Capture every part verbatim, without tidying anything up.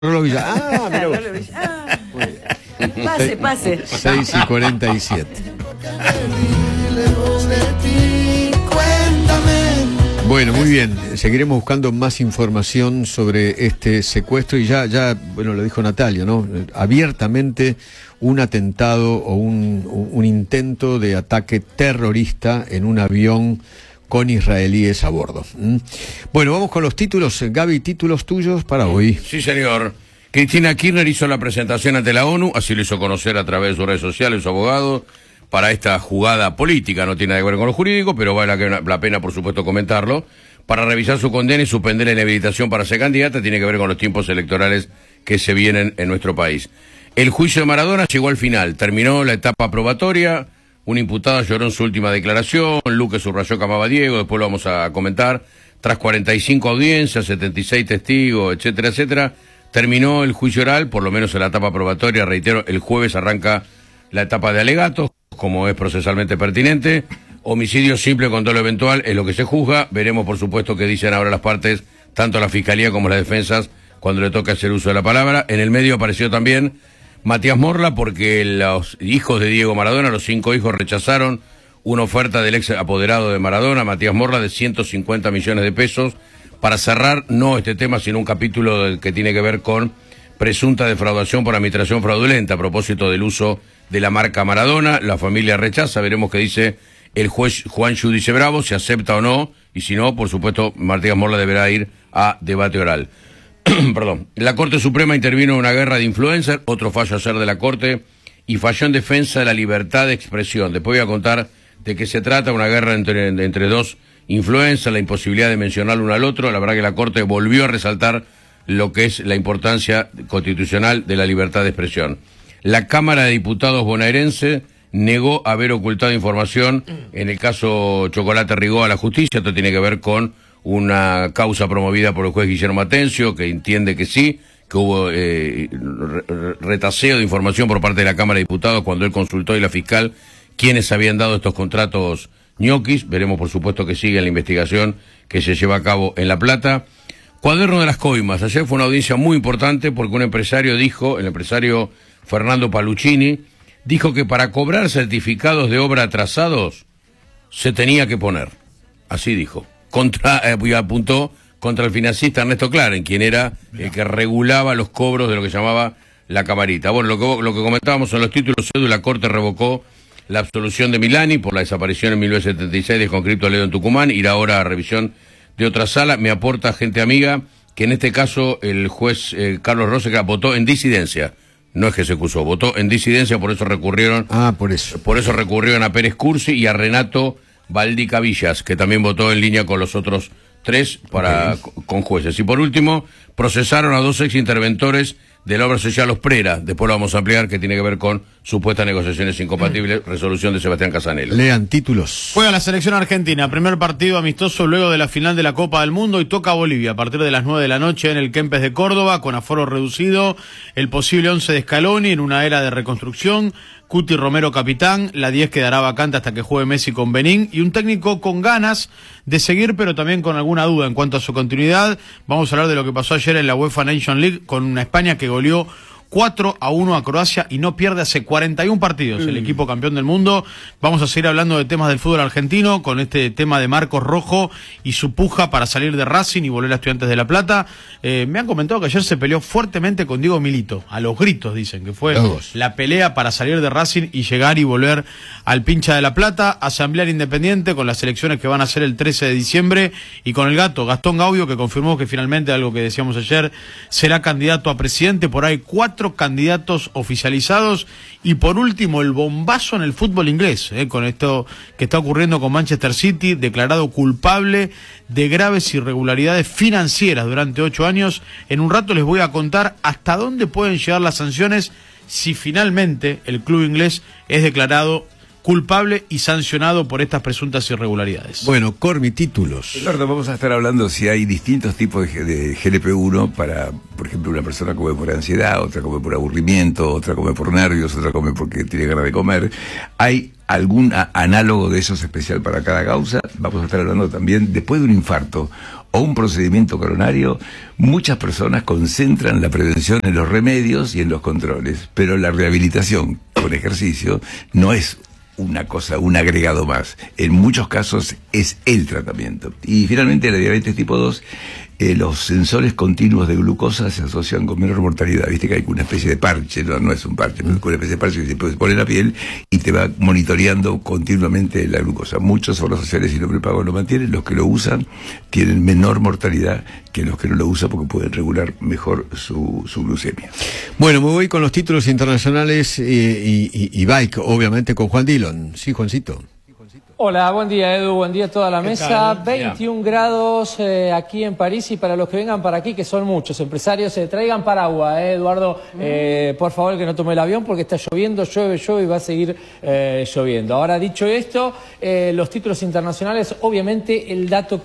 Rolo Villa. Ah, mira vos. Rolo Villa. Ah. Pase, pase. seis y cuarenta y siete. Bueno, muy bien. Seguiremos buscando más información sobre este secuestro y ya, ya, bueno, lo dijo Natalia, ¿no? Abiertamente un atentado o un, un intento de ataque terrorista en un avión con israelíes a bordo. ¿Mm? Bueno, vamos con los títulos. Gaby, títulos tuyos para hoy. Sí, señor. Cristina Kirchner hizo la presentación ante la ONU, así lo hizo conocer a través de sus redes sociales, su abogado, para esta jugada política, no tiene nada que ver con lo jurídico, pero vale la, la pena, por supuesto, comentarlo, para revisar su condena y suspender la inhabilitación para ser candidata, tiene que ver con los tiempos electorales que se vienen en nuestro país. El juicio de Maradona llegó al final, terminó la etapa probatoria, un imputado lloró en su última declaración, Luque subrayó que amaba a Diego, después lo vamos a comentar, tras cuarenta y cinco audiencias, setenta y seis testigos, etcétera, etcétera, terminó el juicio oral, por lo menos en la etapa probatoria, reitero, el jueves arranca la etapa de alegatos, como es procesalmente pertinente. Homicidio simple con dolo eventual es lo que se juzga. Veremos, por supuesto, qué dicen ahora las partes, tanto la Fiscalía como las defensas, cuando le toca hacer uso de la palabra. En el medio apareció también Matías Morla, porque los hijos de Diego Maradona, los cinco hijos, rechazaron una oferta del ex apoderado de Maradona, Matías Morla, de ciento cincuenta millones de pesos, para cerrar no este tema, sino un capítulo que tiene que ver con presunta defraudación por administración fraudulenta a propósito del uso de la marca Maradona. La familia rechaza, veremos qué dice el juez Juan Yudice Bravo, si acepta o no, y si no, por supuesto, Matías Morla deberá ir a debate oral. Perdón. La Corte Suprema intervino en una guerra de influencers, otro fallo ayer de la Corte, y falló en defensa de la libertad de expresión. Después voy a contar de qué se trata, una guerra entre, entre dos influencers, la imposibilidad de mencionar uno al otro. La verdad que la Corte volvió a resaltar lo que es la importancia constitucional de la libertad de expresión. La Cámara de Diputados bonaerense negó haber ocultado información en el caso Chocolate Rigó a la justicia. Esto tiene que ver con una causa promovida por el juez Guillermo Atencio, que entiende que sí, que hubo eh, retaseo de información por parte de la Cámara de Diputados cuando él consultó y la fiscal quienes habían dado estos contratos ñoquis. Veremos, por supuesto, que sigue la investigación que se lleva a cabo en La Plata. Cuaderno de las coimas. Ayer fue una audiencia muy importante porque un empresario dijo, el empresario Fernando Paluccini, dijo que para cobrar certificados de obra atrasados se tenía que poner, así dijo, contra, eh, apuntó contra el financista Ernesto Claren, quien era el que regulaba los cobros de lo que llamaba la camarita. Bueno, lo que, lo que comentábamos en los títulos, la Corte revocó la absolución de Milani por la desaparición en mil novecientos setenta y seis de conscripto Ledo en Tucumán, irá ahora a revisión de otra sala. Me aporta gente amiga que en este caso el juez eh, Carlos Roseca votó en disidencia. No es que se acusó, votó en disidencia, por eso recurrieron. Ah, por eso. Por eso recurrieron a Pérez Cursi y a Renato Valdicavillas, que también votó en línea con los otros tres para okay. con jueces. Y por último, procesaron a dos ex interventores de la obra social Los Prera. Después lo vamos a ampliar, que tiene que ver con supuestas negociaciones incompatibles, resolución de Sebastián Casanelo. Lean títulos. Juega la selección argentina, primer partido amistoso luego de la final de la Copa del Mundo, y toca a Bolivia a partir de las nueve de la noche en el Kempes de Córdoba, con aforo reducido, el posible once de Scaloni en una era de reconstrucción. Cuti Romero capitán, la diez quedará vacante hasta que juegue Messi con Benín, y un técnico con ganas de seguir, pero también con alguna duda en cuanto a su continuidad. Vamos a hablar de lo que pasó ayer en la UEFA Nation League con una España que goleó cuatro a uno a Croacia y no pierde hace cuarenta y un partidos, mm. el equipo campeón del mundo. Vamos a seguir hablando de temas del fútbol argentino, con este tema de Marcos Rojo y su puja para salir de Racing y volver a Estudiantes de La Plata. Eh, me han comentado que ayer se peleó fuertemente con Diego Milito, a los gritos dicen, que fue Todos. la pelea para salir de Racing y llegar y volver al Pincha de La Plata. Asamblea Independiente con las elecciones que van a ser el trece de diciembre, y con el gato Gastón Gaudio, que confirmó que finalmente, algo que decíamos ayer, será candidato a presidente. Por ahí cuatro candidatos oficializados. Y por último, el bombazo en el fútbol inglés, eh, con esto que está ocurriendo con Manchester City, declarado culpable de graves irregularidades financieras durante ocho años. En un rato les voy a contar hasta dónde pueden llegar las sanciones si finalmente el club inglés es declarado culpable y sancionado por estas presuntas irregularidades. Bueno, Cormi, títulos. Eduardo, vamos a estar hablando si hay distintos tipos de, de G L P uno para, por ejemplo, una persona come por ansiedad, otra come por aburrimiento, otra come por nervios, otra come porque tiene ganas de comer. Hay algún a, análogo de esos especial para cada causa. Vamos a estar hablando también, después de un infarto o un procedimiento coronario, muchas personas concentran la prevención en los remedios y en los controles, pero la rehabilitación con ejercicio no es una cosa, un agregado más. En muchos casos es el tratamiento. Y finalmente la diabetes tipo dos, eh, los sensores continuos de glucosa se asocian con menor mortalidad. Viste que hay una especie de parche, no, no es un parche, pero es una especie de parche que se pone en la piel y te va monitoreando continuamente la glucosa. Muchos seguros sociales y no prepago lo mantienen, los que lo usan tienen menor mortalidad que los que no lo usan porque pueden regular mejor su, su glucemia. Bueno, me voy con los títulos internacionales y, y, y, y bike, obviamente con Juan Dillon. Sí, Juancito. Hola, buen día Edu, buen día a toda la mesa. tal? veintiún grados eh, aquí en París y para los que vengan para aquí, que son muchos empresarios, eh, traigan paraguas, eh, Eduardo, eh, por favor que no tome el avión porque está lloviendo, llueve, llueve y va a seguir eh, lloviendo. Ahora, dicho esto, eh, los títulos internacionales, obviamente el dato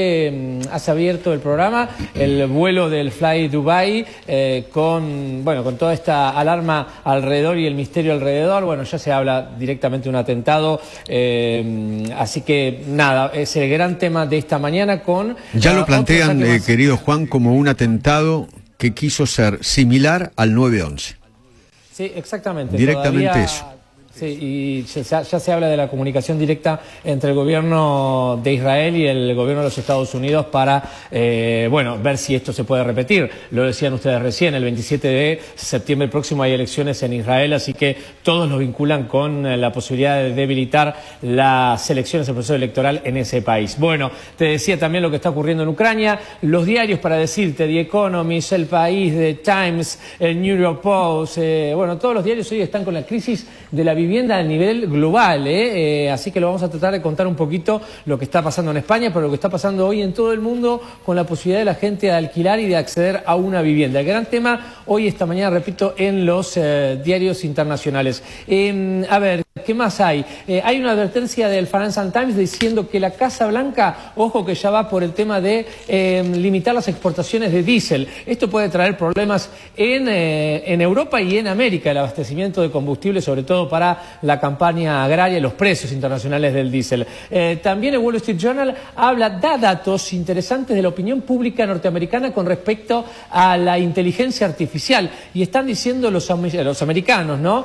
que mm, has abierto el programa, el vuelo del Fly Dubai, eh, con, bueno, con toda esta alarma alrededor y el misterio alrededor, bueno, ya se habla directamente de un atentado, eh, así que nada, es el gran tema de esta mañana con... Ya uh, lo plantean, eh, más... querido Juan, como un atentado que quiso ser similar al nueve once. Sí, exactamente. Directamente Todavía... eso. Sí, y ya, ya se habla de la comunicación directa entre el gobierno de Israel y el gobierno de los Estados Unidos para, eh, bueno, ver si esto se puede repetir. Lo decían ustedes recién, el veintisiete de septiembre próximo hay elecciones en Israel, así que todos lo vinculan con la posibilidad de debilitar las elecciones, el proceso electoral en ese país. Bueno, te decía también lo que está ocurriendo en Ucrania, los diarios para decirte, The Economist, El País, The Times, el New York Post, eh, bueno, todos los diarios hoy están con la crisis de la vivienda a nivel global, ¿eh? Eh, así que lo vamos a tratar de contar un poquito lo que está pasando en España, pero lo que está pasando hoy en todo el mundo con la posibilidad de la gente de alquilar y de acceder a una vivienda. El gran tema hoy, esta mañana, repito, en los eh, diarios internacionales. Eh, a ver, ¿qué más hay? Eh, hay una advertencia del Financial Times diciendo que la Casa Blanca, ojo que ya va por el tema de eh, limitar las exportaciones de diésel. Esto puede traer problemas en, eh, en Europa y en América, el abastecimiento de combustible, sobre todo para la campaña agraria y los precios internacionales del diésel. Eh, también el Wall Street Journal habla, da datos interesantes de la opinión pública norteamericana con respecto a la inteligencia artificial. Y están diciendo los, los americanos, ¿no?,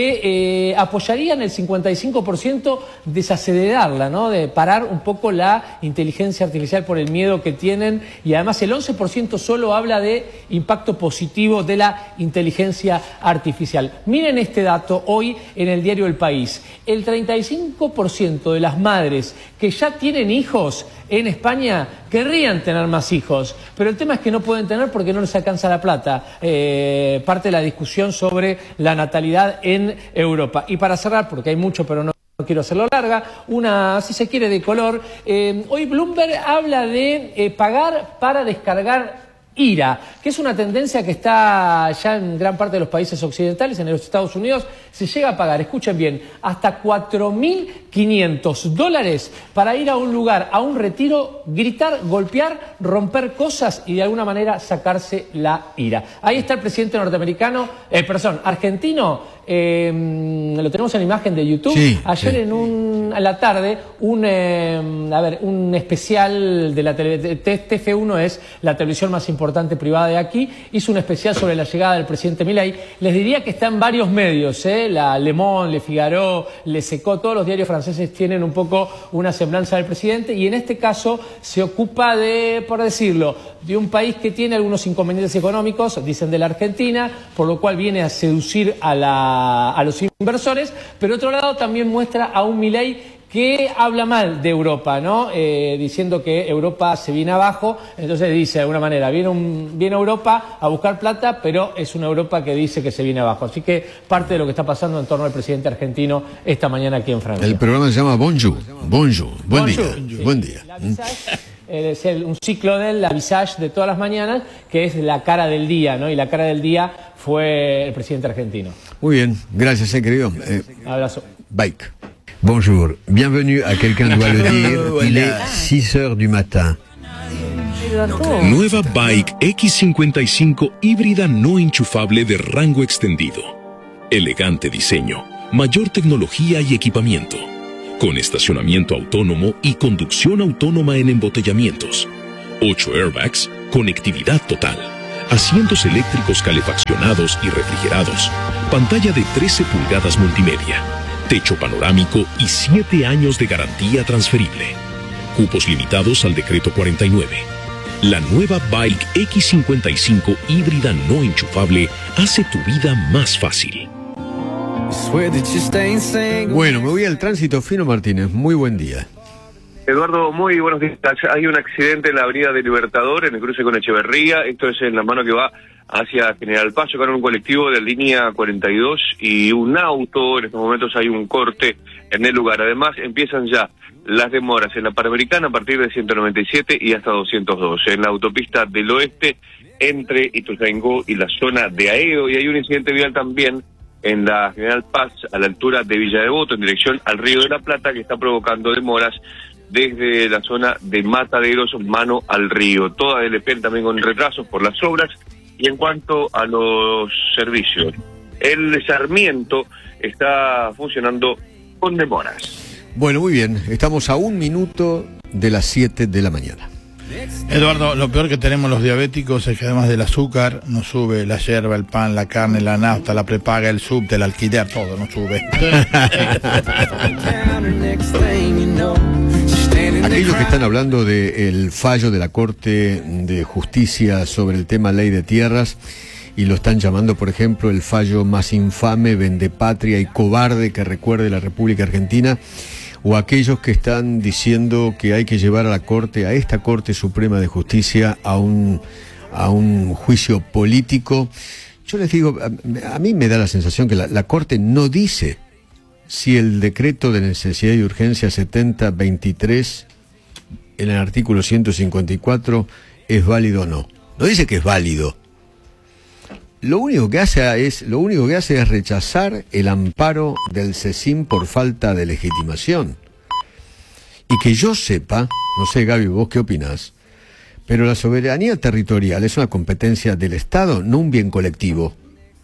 que eh, apoyarían el cincuenta y cinco por ciento desacelerarla, ¿no?, de parar un poco la inteligencia artificial por el miedo que tienen. Y además el once por ciento solo habla de impacto positivo de la inteligencia artificial. Miren este dato hoy en el diario El País. El treinta y cinco por ciento de las madres que ya tienen hijos en España querrían tener más hijos, pero el tema es que no pueden tener porque no les alcanza la plata. Eh, parte de la discusión sobre la natalidad en Europa. Y para cerrar, porque hay mucho, pero no No quiero hacerlo larga, una, si se quiere, de color. Eh, hoy Bloomberg habla de eh, pagar para descargar ira, que es una tendencia que está ya en gran parte de los países occidentales. En los Estados Unidos se llega a pagar, escuchen bien, hasta cuatro mil quinientos dólares para ir a un lugar, a un retiro, gritar, golpear, romper cosas y de alguna manera sacarse la ira. Ahí está el presidente norteamericano, eh, perdón, argentino, eh, lo tenemos en la imagen de YouTube. Sí, ayer sí. en un, a la tarde, un, eh, a ver, un especial de la tele, T F uno es la televisión más importante privada de aquí, hizo un especial sobre la llegada del presidente Milei. Les diría que está en varios medios, ¿eh? La Le Monde, Le Figaro, Le Secó, todos los diarios franceses tienen un poco una semblanza del presidente, y en este caso se ocupa de, por decirlo, de un país que tiene algunos inconvenientes económicos, dicen de la Argentina, por lo cual viene a seducir a, la, a los inversores, pero otro lado también muestra a un Milei que habla mal de Europa, ¿no? Eh, diciendo que Europa se viene abajo, entonces dice de alguna manera, viene, un, viene Europa a buscar plata, pero es una Europa que dice que se viene abajo. Así que parte de lo que está pasando en torno al presidente argentino esta mañana aquí en Francia. El programa se llama Bonjour, Bonjour, buen Bonjour. día, sí. buen día. La visage, eh, es el, un ciclo de la visage de todas las mañanas, que es la cara del día, ¿no? Y la cara del día fue el presidente argentino. Muy bien, gracias, eh, querido. Eh, Abrazo. Bike. Bonjour, bienvenue à Quelqu'un doit le dire, il est six heures du matin. Nueva Bike X cincuenta y cinco híbrida no enchufable de rango extendido. Elegante diseño, mayor tecnología y equipamiento, con estacionamiento autónomo y conducción autónoma en embotellamientos, ocho airbags, conectividad total, asientos eléctricos calefaccionados y refrigerados, pantalla de trece pulgadas multimedia, techo panorámico y siete años de garantía transferible. Cupos limitados al decreto cuarenta y nueve. La nueva Bike X cincuenta y cinco híbrida no enchufable hace tu vida más fácil. Bueno, me voy al tránsito. Fino Martínez, muy buen día. Eduardo, muy buenos días. Hay un accidente en la avenida de Libertador, en el cruce con Echeverría. Esto es en la mano que va hacia General Paz. Chocaron un colectivo de línea cuarenta y dos y un auto. En estos momentos hay un corte en el lugar. Además, empiezan ya las demoras en la Panamericana a partir de ciento noventa y siete y hasta doscientos dos. En la autopista del oeste, entre Ituzaingó y la zona de Aedo. Y hay un incidente vial también en la General Paz, a la altura de Villa Devoto, en dirección al Río de la Plata, que está provocando demoras desde la zona de Mataderos, mano al río. Toda L P N también con retrasos por las obras. Y en cuanto a los servicios, el Sarmiento está funcionando con demoras. Bueno, muy bien. Estamos a un minuto de las siete de la mañana. Eduardo, lo peor que tenemos los diabéticos es que además del azúcar nos sube la yerba, el pan, la carne, la nafta, la prepaga, el subte, el alquiler, todo nos sube. Aquellos que están hablando del fallo de la Corte de Justicia sobre el tema ley de tierras y lo están llamando, por ejemplo, el fallo más infame, vendepatria y cobarde que recuerde la República Argentina, o aquellos que están diciendo que hay que llevar a la Corte, a esta Corte Suprema de Justicia, a un, a un juicio político, yo les digo, a, a mí me da la sensación que la, la Corte no dice si el decreto de necesidad y urgencia setenta veintitrés en el artículo ciento cincuenta y cuatro es válido o no. No dice que es válido. Lo único que hace es, lo único que hace es rechazar el amparo del CECIM por falta de legitimación. Y que yo sepa, no sé, Gaby, vos qué opinás, pero la soberanía territorial es una competencia del Estado, no un bien colectivo.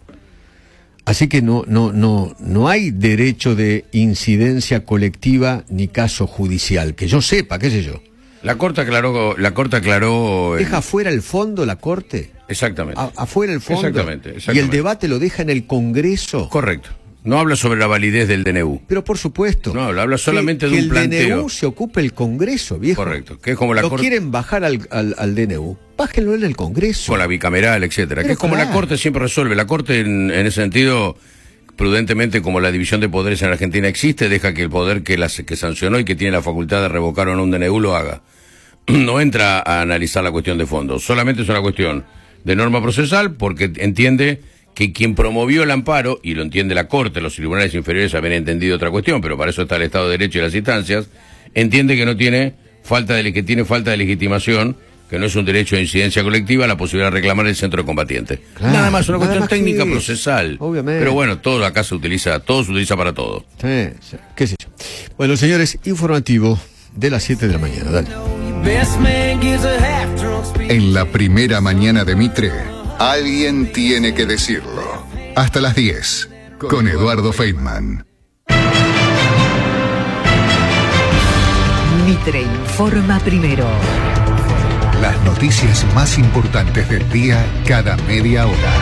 Así que no, no, no, no hay derecho de incidencia colectiva ni caso judicial, que yo sepa, qué sé yo. La Corte aclaró, la Corte aclaró. ¿Deja afuera el fondo la Corte? Exactamente. A, afuera el fondo. Exactamente, exactamente. Y el debate lo deja en el Congreso. Correcto. No habla sobre la validez del D N U. Pero por supuesto. No habla, habla solamente que, de un que planteo. el D N U se ocupe el Congreso, viejo. Correcto. Que es como la Lo Corte. quieren bajar al, al, al D N U. Bájenlo en el Congreso. Con la bicameral, etcétera. Pero que es como claro. la Corte siempre resuelve. La Corte, en, en ese sentido, prudentemente, como la división de poderes en Argentina existe, deja que el poder que, las, que sancionó y que tiene la facultad de revocar o no un D N U lo haga. No entra a analizar la cuestión de fondo. Solamente es una cuestión de norma procesal, porque entiende que quien promovió el amparo, y lo entiende la Corte, los tribunales inferiores habían entendido otra cuestión, pero para eso está el Estado de Derecho y las instancias, entiende que no tiene falta de, que tiene falta de legitimación, que no es un derecho de incidencia colectiva, la posibilidad de reclamar el centro de combatientes. Claro, nada más, una nada cuestión más técnica que procesal. eso, obviamente. Pero bueno, todo acá se utiliza, todo se utiliza para todo. Sí, sí, qué sé yo. Bueno, señores, informativo de las siete de la mañana, dale. En la primera mañana de Mitre, alguien tiene que decirlo. Hasta las diez, con Eduardo Feynman. Mitre informa primero. Las noticias más importantes del día cada media hora.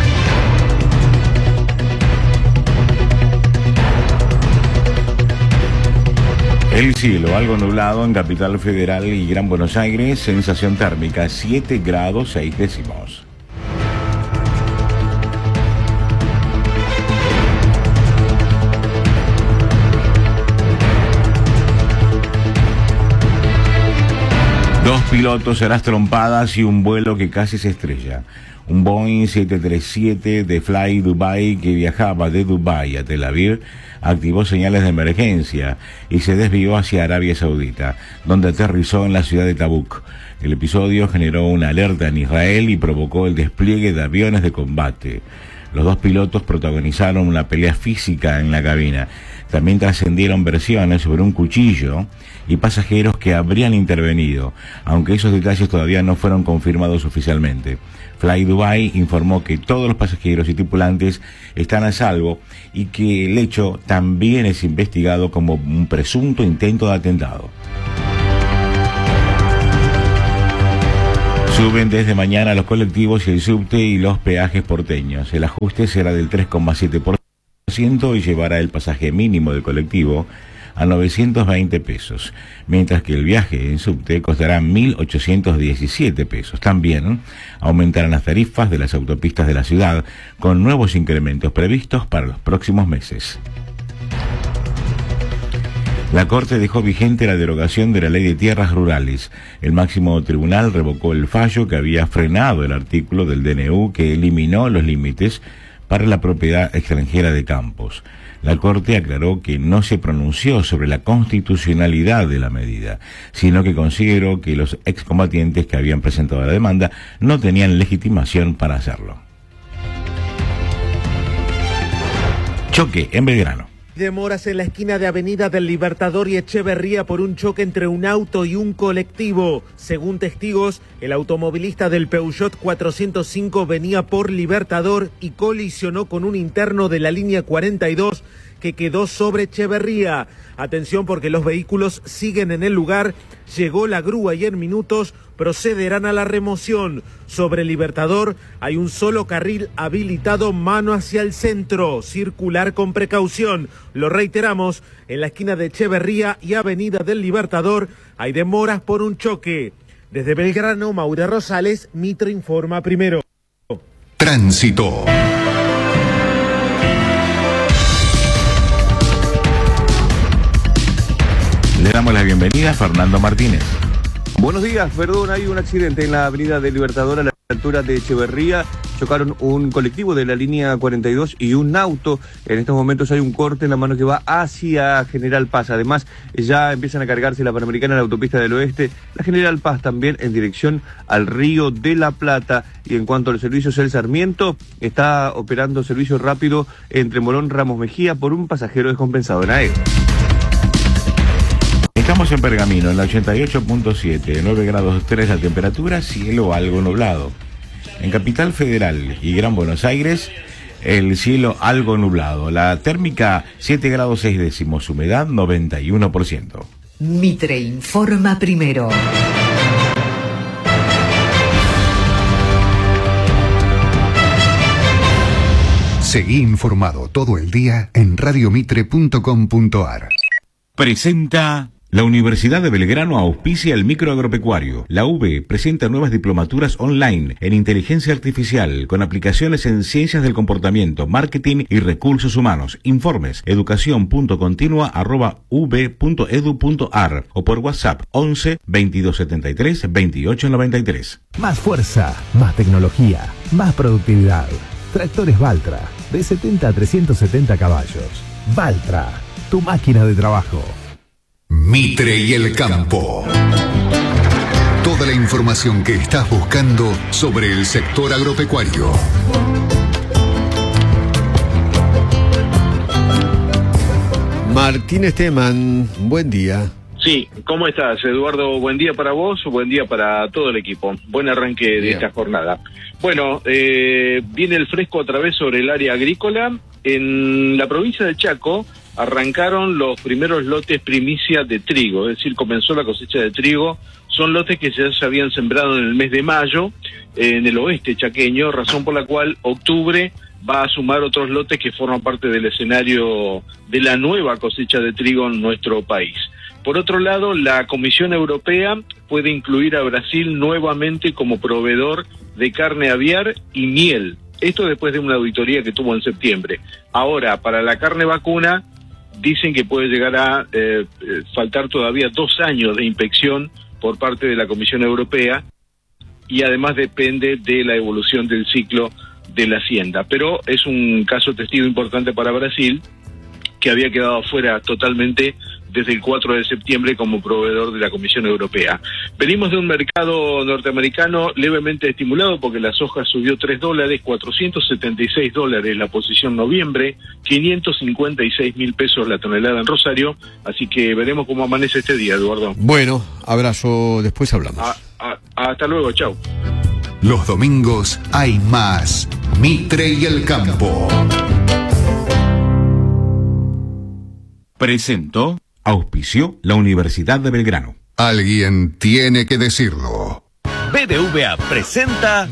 El cielo algo nublado en Capital Federal y Gran Buenos Aires, sensación térmica siete grados seis décimos. Dos pilotos en las trompadas y un vuelo que casi se estrella. Un Boeing siete treinta y siete de Fly Dubai que viajaba de Dubai a Tel Aviv activó señales de emergencia y se desvió hacia Arabia Saudita, donde aterrizó en la ciudad de Tabuk. El episodio generó una alerta en Israel y provocó el despliegue de aviones de combate. Los dos pilotos protagonizaron una pelea física en la cabina. También trascendieron versiones sobre un cuchillo y pasajeros que habrían intervenido, aunque esos detalles todavía no fueron confirmados oficialmente. Fly Dubai informó que todos los pasajeros y tripulantes están a salvo y que el hecho también es investigado como un presunto intento de atentado. Suben desde mañana los colectivos y el subte y los peajes porteños. El ajuste será del tres coma siete por ciento y llevará el pasaje mínimo del colectivo a novecientos veinte pesos, mientras que el viaje en subte costará mil ochocientos diecisiete pesos. También aumentarán las tarifas de las autopistas de la ciudad, con nuevos incrementos previstos para los próximos meses. La Corte dejó vigente la derogación de la Ley de Tierras Rurales. El máximo tribunal revocó el fallo que había frenado el artículo del D N U que eliminó los límites para la propiedad extranjera de campos. La Corte aclaró que no se pronunció sobre la constitucionalidad de la medida, sino que consideró que los excombatientes que habían presentado la demanda no tenían legitimación para hacerlo. Choque en Belgrano. Demoras en la esquina de Avenida del Libertador y Echeverría por un choque entre un auto y un colectivo. Según testigos, el automovilista del Peugeot cuatrocientos cinco venía por Libertador y colisionó con un interno de la línea cuarenta y dos que quedó sobre Echeverría. Atención porque los vehículos siguen en el lugar. Llegó la grúa y en minutos procederán a la remoción. Sobre Libertador hay un solo carril habilitado mano hacia el centro. Circular con precaución. Lo reiteramos, en la esquina de Echeverría y Avenida del Libertador hay demoras por un choque. Desde Belgrano, Maura Rosales, Mitre informa primero. Tránsito. Le damos la bienvenida a Fernando Martínez. Buenos días, perdón, hay un accidente en la Avenida del Libertador a la altura de Echeverría. Chocaron un colectivo de la línea cuarenta y dos y un auto. En estos momentos hay un corte en la mano que va hacia General Paz. Además, ya empiezan a cargarse la Panamericana en la autopista del Oeste, la General Paz también en dirección al Río de la Plata. Y en cuanto al servicio El Sarmiento, está operando servicio rápido entre Morón Ramos Mejía por un pasajero descompensado en A E. Estamos en Pergamino, en la ochenta y ocho punto siete, nueve grados tres la temperatura, cielo algo nublado. En Capital Federal y Gran Buenos Aires, el cielo algo nublado. La térmica siete grados seis décimos, humedad noventa y uno por ciento. Mitre informa primero. Seguí informado todo el día en radio mitre punto com punto a r. Presenta... La Universidad de Belgrano auspicia el microagropecuario. La U B presenta nuevas diplomaturas online en inteligencia artificial con aplicaciones en ciencias del comportamiento, marketing y recursos humanos. Informes educación punto continua arroba u b punto edu punto a r o por WhatsApp once veintidós setenta y tres veintiocho noventa y tres. Más fuerza, más tecnología, más productividad. Tractores Valtra de setenta a trescientos setenta caballos. Valtra, tu máquina de trabajo. Mitre y el campo. Toda la información que estás buscando sobre el sector agropecuario. Martín Esteman, buen día. Sí, ¿cómo estás, Eduardo? Buen día para vos, buen día para todo el equipo. Buen arranque de Bien. esta jornada. Bueno, eh, viene el fresco otra vez sobre el área agrícola. En la provincia de Chaco arrancaron los primeros lotes primicia de trigo, es decir, comenzó la cosecha de trigo. Son lotes que ya se habían sembrado en el mes de mayo eh, en el oeste chaqueño, razón por la cual octubre va a sumar otros lotes que forman parte del escenario de la nueva cosecha de trigo en nuestro país. Por otro lado, la Comisión Europea puede incluir a Brasil nuevamente como proveedor de carne aviar y miel. Esto después de una auditoría que tuvo en septiembre. Ahora, para la carne vacuna, dicen que puede llegar a eh, eh, faltar todavía dos años de inspección por parte de la Comisión Europea y además depende de la evolución del ciclo de la hacienda. Pero es un caso testigo importante para Brasil, que había quedado fuera totalmente desde el cuatro de septiembre como proveedor de la Comisión Europea. Venimos de un mercado norteamericano levemente estimulado porque la soja subió tres dólares, cuatrocientos setenta y seis dólares la posición noviembre, quinientos cincuenta y seis mil pesos la tonelada en Rosario, así que veremos cómo amanece este día, Eduardo. Bueno, abrazo, después hablamos. A, a, hasta luego, chau. Los domingos hay más Mitre y el Campo. Presentó, auspició la Universidad de Belgrano. Alguien tiene que decirlo. B B V A presenta